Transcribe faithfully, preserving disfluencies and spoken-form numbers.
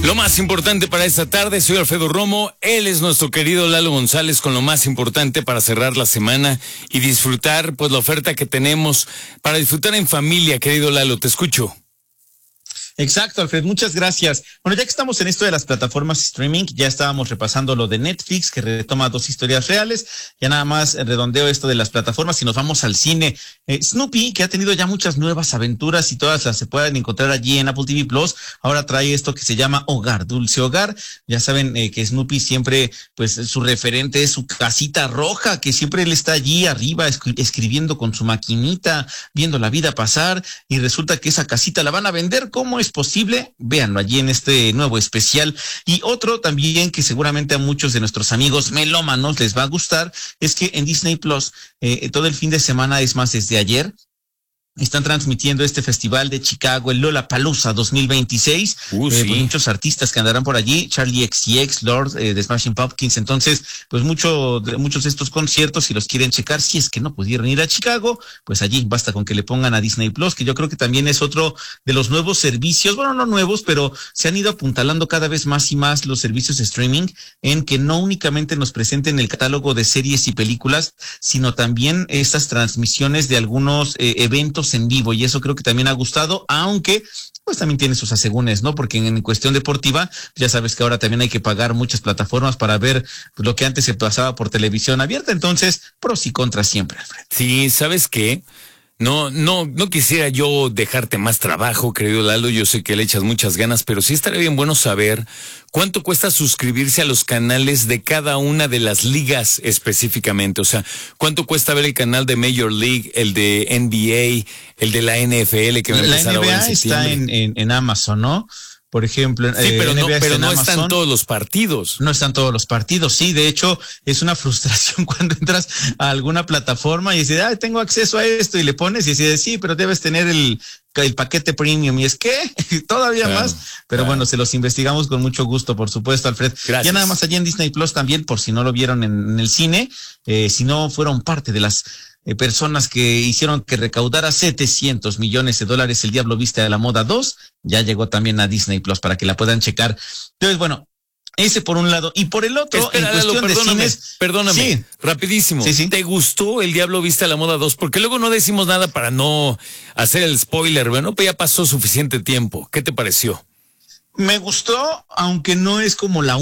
Lo más importante para esta tarde, soy Alfredo Romo, él es nuestro querido Lalo González con lo más importante para cerrar la semana y disfrutar pues la oferta que tenemos para disfrutar en familia, querido Lalo, te escucho. Exacto, Alfred, muchas gracias. Bueno, ya que estamos en esto de las plataformas streaming, ya estábamos repasando lo de Netflix, que retoma dos historias reales, ya nada más redondeo esto de las plataformas y nos vamos al cine. Eh, Snoopy, que ha tenido ya muchas nuevas aventuras y todas las se pueden encontrar allí en Apple T V Plus, ahora trae esto que se llama Hogar, Dulce Hogar. Ya saben eh, que Snoopy siempre, pues su referente es su casita roja, que siempre él está allí arriba escri- escribiendo con su maquinita, viendo la vida pasar, y resulta que esa casita la van a vender. ¿Cómo es posible? Véanlo allí en este nuevo especial. Y otro también que seguramente a muchos de nuestros amigos melómanos les va a gustar es que en Disney Plus eh, todo el fin de semana, es más desde ayer, están transmitiendo este festival de Chicago, el Lollapalooza dos mil veintiséis. Uh, eh, sí. pues muchos artistas que andarán por allí, Charlie X C X, Lord eh, de Smashing Pumpkins. Entonces, pues mucho, de, muchos de estos conciertos, si los quieren checar, si es que no pudieron ir a Chicago, pues allí basta con que le pongan a Disney Plus, que yo creo que también es otro de los nuevos servicios, bueno, no nuevos, pero se han ido apuntalando cada vez más y más los servicios de streaming, en que no únicamente nos presenten el catálogo de series y películas, sino también estas transmisiones de algunos eh, eventos en vivo, y eso creo que también ha gustado, aunque pues también tiene sus asegúnes, ¿no? Porque en, en cuestión deportiva, ya sabes que ahora también hay que pagar muchas plataformas para ver pues, lo que antes se pasaba por televisión abierta. Entonces, pros y contras siempre, Alfred. Sí, ¿sabes qué? No, no, no quisiera yo dejarte más trabajo, querido Lalo, yo sé que le echas muchas ganas, pero sí estaría bien bueno saber cuánto cuesta suscribirse a los canales de cada una de las ligas específicamente. O sea, cuánto cuesta ver el canal de Major League, el de N B A, el de la N F L que va a empezar La N B A ahora en septiembre. está en, en, en Amazon, ¿no? Por ejemplo, Sí, pero eh, no, N B A pero está no en están Amazon. todos los partidos. No están todos los partidos, sí, de hecho es una frustración cuando entras a alguna plataforma y dices, ah, tengo acceso a esto, y le pones y dices, sí, pero debes tener el, el paquete premium, y es que todavía Claro, más, pero claro. Bueno, se los investigamos con mucho gusto, por supuesto, Alfred. Gracias. Ya nada más allí en Disney Plus también, por si no lo vieron en, en el cine, eh, si no fueron parte de las eh, personas que hicieron que recaudara setecientos millones de dólares El Diablo Viste a la Moda dos, ya llegó también a Disney Plus para que la puedan checar. Entonces, bueno, ese por un lado. Y por el otro, Espera, en cuestión Lalo, perdóname, de cines. perdóname, Sí. rapidísimo. Sí, sí. ¿Te gustó El Diablo Viste a la Moda dos? Porque luego no decimos nada para no hacer el spoiler, bueno, pues ya pasó suficiente tiempo. ¿Qué te pareció? Me gustó, aunque no es como la